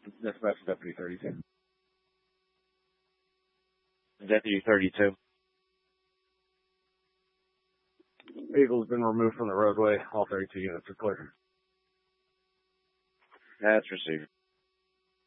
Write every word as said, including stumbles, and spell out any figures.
Dispatch Deputy thirty-two. Deputy thirty-two. Vehicle has been removed from the roadway. All thirty-two units are clear. That's received.